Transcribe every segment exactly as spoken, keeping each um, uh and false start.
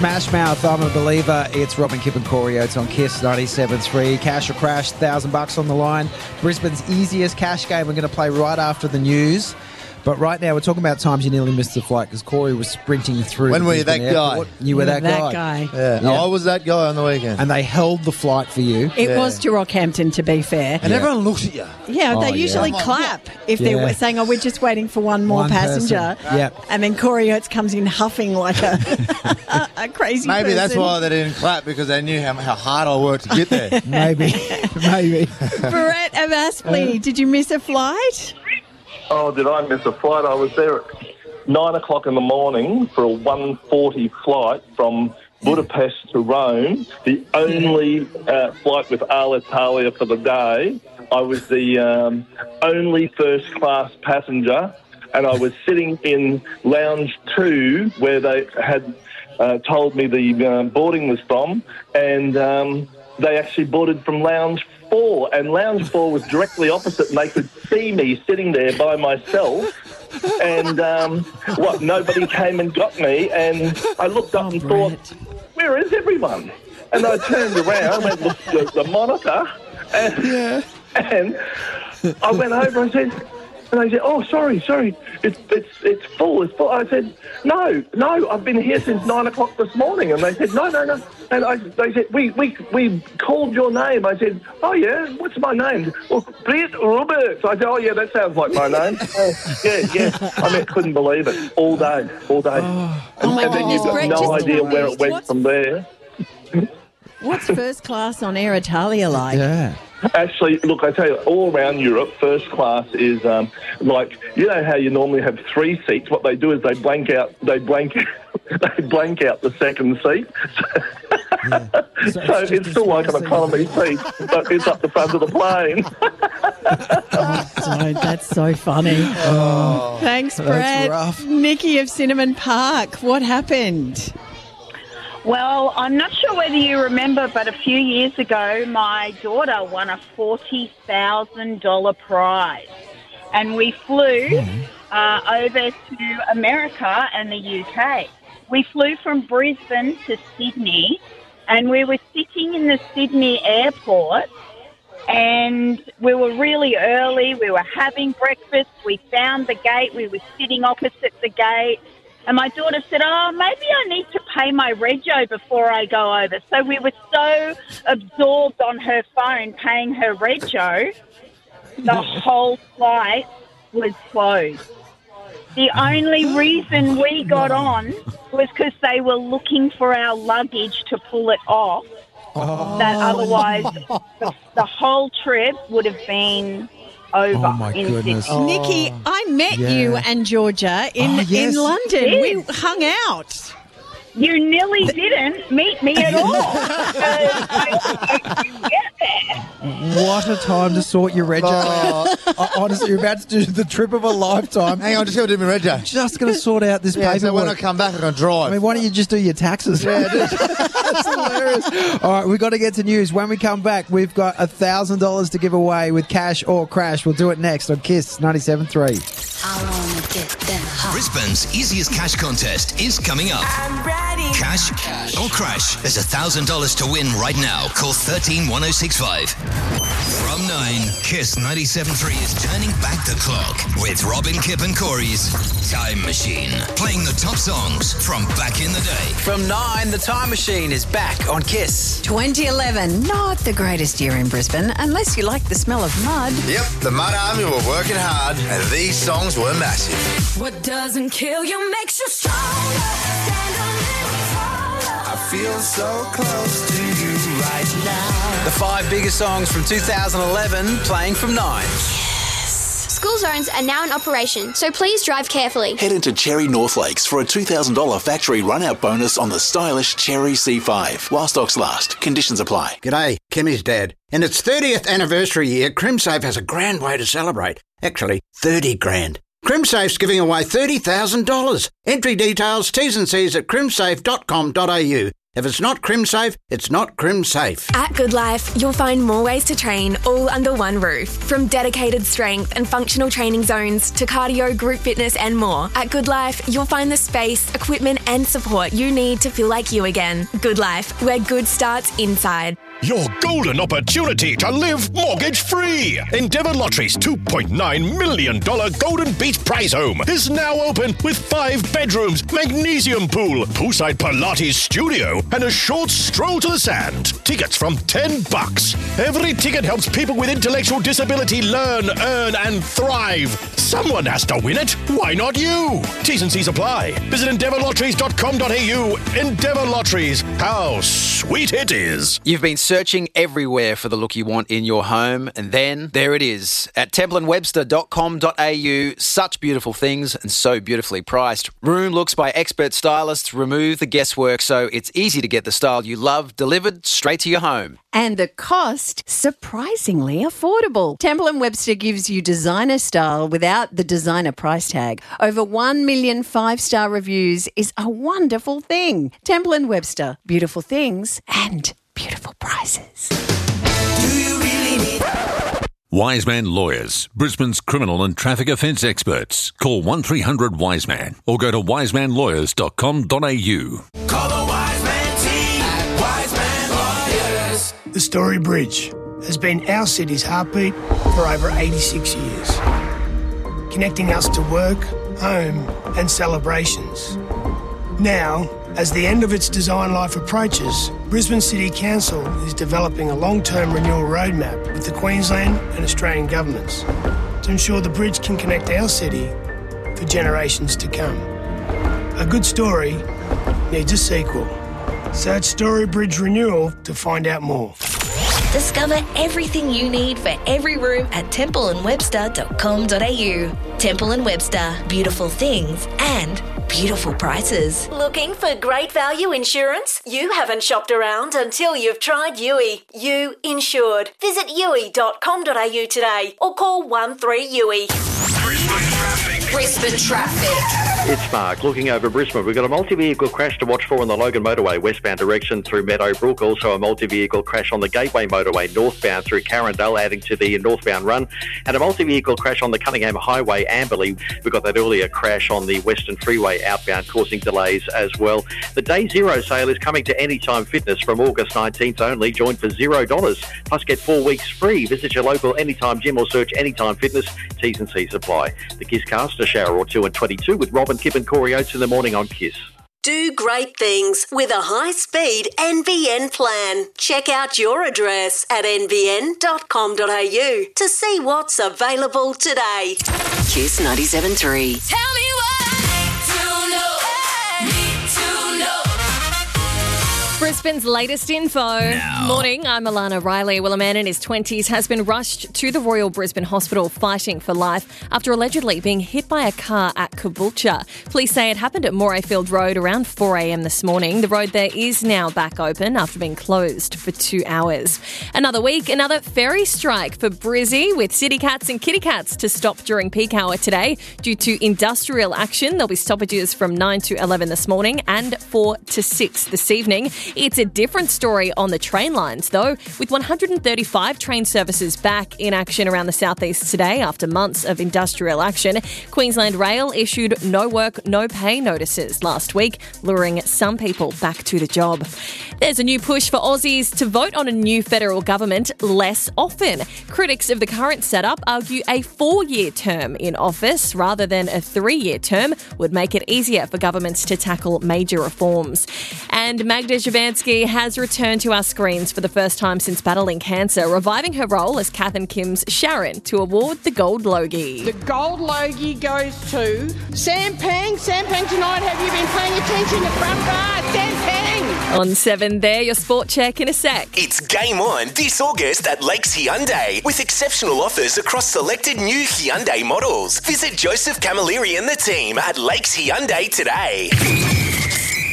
Smash Mouth, I'm a Believer. It's Robin, Kip and Corey Oates on Kiss ninety-seven point three. Cash or Crash, one thousand bucks on the line. Brisbane's easiest cash game we're going to play right after the news. But right now, we're talking about times you nearly missed the flight because Corey was sprinting through. When were you that Brisbane Airport. guy? You were that, that guy. guy. Yeah. No, Yeah. I was that guy on the weekend. And they held the flight for you. It Yeah. was to Rockhampton, to be fair. And Yeah. everyone looks at you. Yeah, Oh, they yeah. usually I'm like, clap if Yeah. they're saying, oh, we're just waiting for one more One passenger. person. Yep. And then Corey Oates comes in huffing like a, a, a crazy Maybe person. that's why they didn't clap, because they knew how, how hard I worked to get there. Maybe. Maybe. Brett of Aspley, did you miss a flight? Oh, did I miss a flight? I was there at nine o'clock in the morning for a one forty flight from Budapest to Rome, the only uh, flight with Alitalia for the day. I was the um, only first-class passenger, and I was sitting in lounge two where they had uh, told me the uh, boarding was from, and um, they actually boarded from lounge four, and lounge four was directly opposite, and they could see me sitting there by myself. And um, what? Nobody came and got me, and I looked up Oh, and Brett. thought, "Where is everyone?" And I turned around and looked at the monitor, and, and I went over and said, and they said, "Oh, sorry, sorry, it's it's it's full, it's full." I said, "No, no, I've been here since nine o'clock this morning." And they said, "No, no, no." And I, they said, "We we we called your name." I said, "Oh yeah, what's my name?" "Well, Brett Roberts." I said, "Oh yeah, that sounds like my name." uh, yeah, yeah. I mean, couldn't believe it. All day, all day. Oh, and, my and then you've goodness, got Brett, no just idea tell where me, it went what's- from there. What's first class on Air Italia like? Yeah. Actually, look, I tell you, all around Europe, first class is um, like, you know how you normally have three seats. What they do is they blank out, they blank, they blank out the second seat. Yeah. So So it's it's, just still like an as economy seat, but it's up the front of the plane. Oh, that's so funny. Thanks, That's Brett. rough. Nikki of Cinnamon Park, what happened? Well, I'm not sure whether you remember, but a few years ago, my daughter won a forty thousand dollars prize. And we flew uh, over to America and the U K. We flew from Brisbane to Sydney, and we were sitting in the Sydney airport, and we were really early. We were having breakfast. We found the gate. We were sitting opposite the gate. And my daughter said, oh, maybe I need to pay my rego before I go over. So we were so absorbed on her phone paying her rego, the whole flight was closed. The only reason we got on was because they were looking for our luggage to pull it off. Oh. That otherwise the, the whole trip would have been over Oh, my in goodness. Sydney. Nikki, I met Yeah. you and Georgia in, Oh, yes. in London. Yes. We hung out. You nearly didn't meet me at all. because I didn't get there. What a time to sort your rego. Oh. Uh, Honestly, you're about to do the trip of a lifetime. Hang on, just go do my rego. Just going to sort out this Yeah, so paperwork. when I come back, I can drive. I mean, why don't you just do your taxes? Yeah, do- That's hilarious. All right, we've got to get to news. When we come back, we've got one thousand dollars to give away with Cash or Crash. We'll do it next on Kiss ninety-seven point three. I wanna get them hot. Brisbane's easiest cash contest is coming up. I'm ready. Cash, or Crash. There's one thousand dollars to win right now. Call one three one oh six five. From nine, Kiss ninety-seven point three is turning back the clock with Robin, Kip and Corey's Time Machine. Playing the top songs from back in the day. From nine, the Time Machine is back on Kiss. twenty eleven, not the greatest year in Brisbane, unless you like the smell of mud. Yep, the Mud Army were working hard, and these songs were massive. What doesn't kill you makes you stronger. Stand a little taller. I feel so close to you right now. The five biggest songs from two thousand eleven playing from nine. School zones are now in operation, so please drive carefully. Head into Cherry Northlakes for a two thousand dollars factory run-out bonus on the stylish Cherry C five. While stocks last. Conditions apply. G'day, Kimmy's dad. In its thirtieth anniversary year, CrimSafe has a grand way to celebrate. Actually, thirty grand. CrimSafe's giving away thirty thousand dollars. Entry details, T's and C's at crimsafe dot com dot a u. If it's not CrimSafe, it's not CrimSafe. At Good Life, you'll find more ways to train all under one roof. From dedicated strength and functional training zones to cardio, group fitness and more. At Good Life, you'll find the space, equipment and support you need to feel like you again. Good Life, where good starts inside. Your golden opportunity to live mortgage-free. Endeavour Lottery's two point nine million dollars Golden Beach Prize Home is now open with five bedrooms, magnesium pool, poolside Pilates studio, and a short stroll to the sand. Tickets from ten bucks. Every ticket helps people with intellectual disability learn, earn, and thrive. Someone has to win it. Why not you? T's and C's apply. Visit endeavour lotteries dot com dot a u. Endeavour Lotteries. How sweet it is. You've been searching everywhere for the look you want in your home, and then there it is at temple and webster dot com dot a u. Such beautiful things and so beautifully priced. Room looks by expert stylists remove the guesswork so it's easy to get the style you love delivered straight to your home. And the cost, surprisingly affordable. Temple and Webster gives you designer style without the designer price tag. Over one million five-star reviews is a wonderful thing. Temple and Webster, beautiful things and beautiful prices. Do you really need... Wiseman Lawyers, Brisbane's criminal and traffic offence experts. Call one three hundred Wiseman or go to wiseman lawyers dot com dot a u. Call the Wiseman team at Wiseman Lawyers. The Story Bridge has been our city's heartbeat for over eighty-six years, connecting us to work, home and celebrations. Now, as the end of its design life approaches, Brisbane City Council is developing a long-term renewal roadmap with the Queensland and Australian governments to ensure the bridge can connect our city for generations to come. A good story needs a sequel. Search Story Bridge Renewal to find out more. Discover everything you need for every room at temple and webster dot com dot a u. Temple and Webster, beautiful things and beautiful prices. Looking for great value insurance? You haven't shopped around until you've tried U I. You insured. Visit u i dot com dot a u today or call one three U I. Brisbane traffic. It's Mark. Looking over Brisbane, we've got a multi-vehicle crash to watch for on the Logan Motorway westbound direction through Meadowbrook. Also a multi-vehicle crash on the Gateway Motorway northbound through Carindale, adding to the northbound run. And a multi-vehicle crash on the Cunningham Highway, Amberley. We've got that earlier crash on the Western Freeway outbound, causing delays as well. The Day Zero sale is coming to Anytime Fitness from August nineteenth only. Join for zero dollars. Plus get four weeks free. Visit your local Anytime gym or search Anytime Fitness. T's and C's apply. The Kisscast, a shower or two and twenty-two with Robin, Kip and Corey Oates in the morning on Kiss. Do great things with a high-speed N B N plan. Check out your address at n b n dot com dot a u to see what's available today. Kiss ninety-seven point three. Tell me what I need to know. Need to know. Brisbane's latest info. Now. Morning, I'm Alana Riley. Well, a man in his twenties has been rushed to the Royal Brisbane Hospital fighting for life after allegedly being hit by a car at Caboolture. Police say it happened at Morayfield Road around four a.m. this morning. The road there is now back open after being closed for two hours. Another week, another ferry strike for Brizzy with City Cats and Kitty Cats to stop during peak hour today due to industrial action. There'll be stoppages from nine to eleven this morning and four to six this evening. It's a different story on the train lines, though, with one hundred thirty-five train services back in action around the southeast today after months of industrial action. Queensland Rail issued no work, no pay notices last week, luring some people back to the job. There's a new push for Aussies to vote on a new federal government less often. Critics of the current setup argue a four-year term in office rather than a three-year term would make it easier for governments to tackle major reforms. And Magda Szubanski has returned to our screens for the first time since battling cancer, reviving her role as Kath and Kim's Sharon to award the Gold Logie. The Gold Logie goes to Sam Pang. Sam Pang tonight, have you been paying attention at front bar? Sam Pang! On seven there, your sport check in a sec. It's game on this August at Lakes Hyundai with exceptional offers across selected new Hyundai models. Visit Joseph Camilleri and the team at Lakes Hyundai today.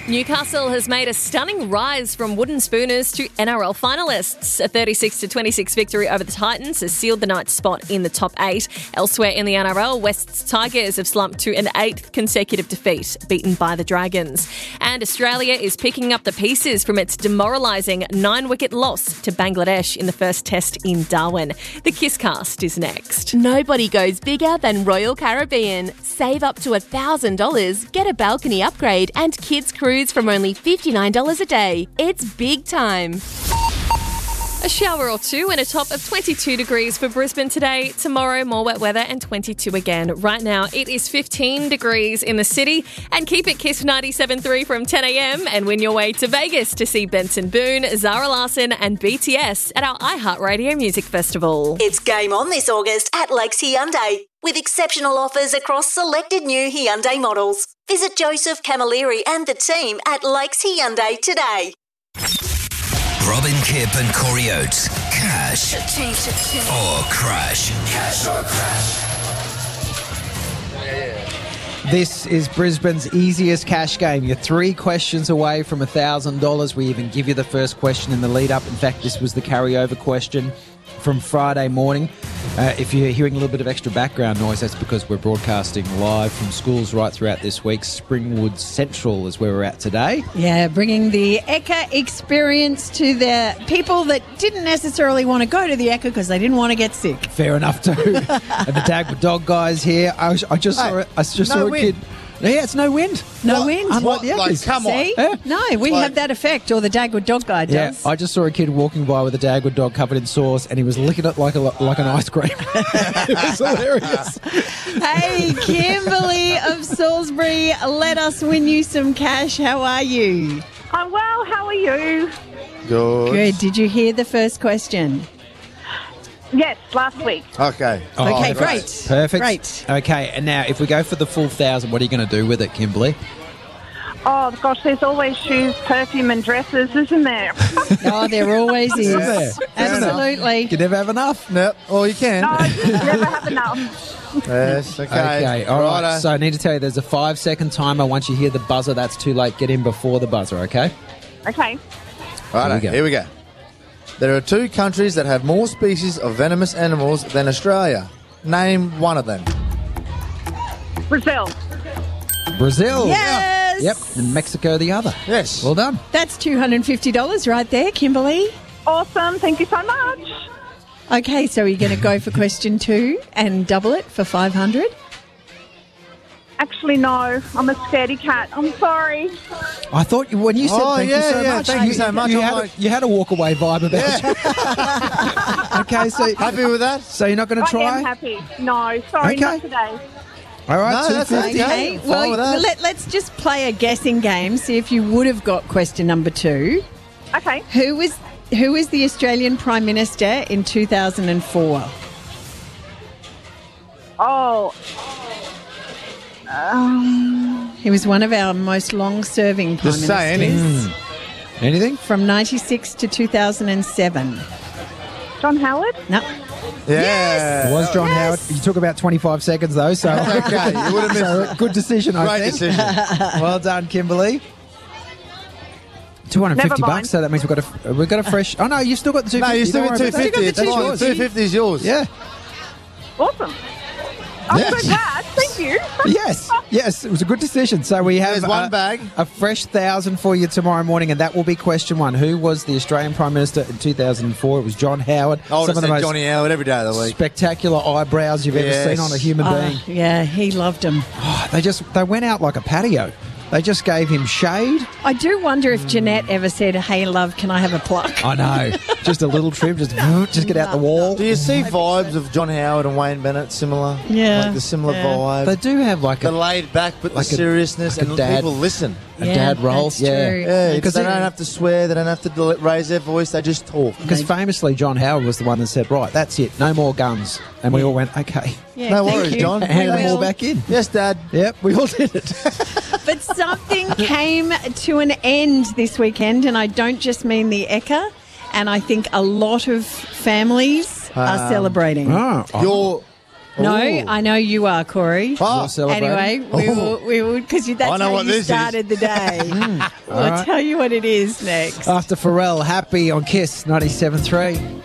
Newcastle has made a stunning rise from wooden spooners to N R L finalists. A thirty-six to twenty-six victory over the Titans has sealed the Knights' spot in the top eight. Elsewhere in the N R L, West's Tigers have slumped to an eighth consecutive defeat, beaten by the Dragons. And Australia is picking up the pieces from its demoralising nine-wicket loss to Bangladesh in the first test in Darwin. The Kisscast is next. Nobody goes bigger than Royal Caribbean. Save up to one thousand dollars, get a balcony upgrade and kids cruise from only fifty-nine dollars a day. It's big time. A shower or two and a top of twenty-two degrees for Brisbane today. Tomorrow, more wet weather and twenty-two again. Right now, it is fifteen degrees in the city. And keep it Kiss ninety-seven point three from ten a.m. and win your way to Vegas to see Benson Boone, Zara Larsson and B T S at our iHeartRadio Music Festival. It's game on this August at Lakes Hyundai with exceptional offers across selected new Hyundai models. Visit Joseph Camilleri and the team at Lakes Hyundai today. Robin Kipp and Corey Oates. Cash or crash. Cash or crash. This is Brisbane's easiest cash game. You're three questions away from one thousand dollars. We even give you the first question in the lead-up. In fact, this was the carryover question from Friday morning. Uh, if you're hearing a little bit of extra background noise, that's because we're broadcasting live from schools right throughout this week. Springwood Central is where we're at today. Yeah, bringing the Ekka experience to the people that didn't necessarily want to go to the Ekka because they didn't want to get sick. Fair enough too. And the Dagwood Dog guys here. I, was, I just Hey, saw, a- I just no saw a wind. kid. Yeah, it's no wind. No What? wind. Unlike the others. See? No, we Like- have that effect, or the Dagwood Dog guy Yeah, does. I just saw a kid walking by with a Dagwood dog covered in sauce, and he was licking it like a like an ice cream. It was hilarious. Hey, Kimberly of Salisbury, let us win you some cash. How are you? I'm well. How are you? Good. Good. Did you hear the first question? Yes, last week. Okay. Okay, great. Perfect. Great. Okay, and now if we go for the full thousand, what are you going to do with it, Kimberly? Oh, gosh, there's always shoes, perfume and dresses, isn't there? Oh, there always is. Isn't there? Absolutely. You can never have enough. No, or you can. No, never have enough. Yes, okay. Okay, all right. Righto. So I need to tell you, there's a five-second timer. Once you hear the buzzer, that's too late. Get in before the buzzer, okay? Okay. Righto, Here we go. here we go. There are two countries that have more species of venomous animals than Australia. Name one of them. Brazil. Brazil. Yes. Yep. And Mexico the other. Yes. Well done. That's two hundred fifty dollars right there, Kimberly. Awesome. Thank you so much. Okay, so are you going to go for question two and double it for five hundred dollars? Actually, no. I'm a scaredy cat. I'm sorry. I thought you, when you said Oh, thank yeah, you so yeah, much, thank you so much. You I'm had, like- a, you had a walk away vibe about you. Okay, so Happy with that? so you're not going to I try? am happy. No, sorry, Okay. not today. All right, No, two that's fifty. okay. Okay, Fine well, with that. let, let's just play a guessing game, see if you would have got question number two. Okay. Who was who was the Australian Prime Minister in two thousand four? Oh. Um, He was one of our most long-serving Prime Just say Ministers. any. Anything? From ninety-six to two thousand seven. John Howard? No. Yeah. It was John Howard. You took about twenty-five seconds, though, so That's okay. You would have missed so, it. good decision, I Great think. decision. Well done, Kimberly. two hundred fifty Never mind. bucks, so that means we've got a we've got a fresh. Oh no, you've still got the two No, fifty. you still Don't got worry two about that. fifty. It's That's fine. yours. two fifty is yours. Yeah. Awesome. I'm Yes. so glad. Thank you. Yes, yes, it was a good decision. So we have There's one uh, bag. a fresh thousand for you tomorrow morning, and that will be question one. Who was the Australian Prime Minister in two thousand four? It was John Howard. I would have Some of the said most Johnny Howard every day of the week. spectacular eyebrows you've ever Yes. seen on a human Oh, being. yeah, he loved him. Oh, they just they went out like a patio. They just gave him shade. I do wonder if Jeanette ever said, "Hey, love, can I have a pluck?" I know, just a little trim, just just get out the wall. Do you see vibes of John Howard and Wayne Bennett similar? Yeah. Like the similar Yeah. vibe. They do have like the a, laid back but like the a- seriousness like a and dad- people listen. a Yeah, dad role. that's Yeah, true. Yeah, because they it- don't have to swear, they don't have to do- raise their voice, they just talk. Because famously, John Howard was the one that said, "Right, that's it, no more guns," and we all went, "Okay." Yeah, no thank worries, you. John. Hand We them all will. back in. Yes, Dad. Yep, we all did it. But something came to an end this weekend, and I don't just mean the Ekka, and I think a lot of families are Um, celebrating. Oh, Your No, Ooh. I know you are, Corey. You're celebrating? Anyway, we will, we will, because that's I know how what you this is. started the day. Mm. We'll All right. tell you what it is next. After Pharrell, Happy on Kiss ninety-seven point three.